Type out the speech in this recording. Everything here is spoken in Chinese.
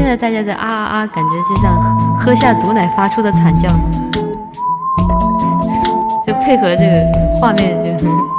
在大家的啊啊啊，感觉就像喝下毒奶发出的惨叫，就配合这个画面就。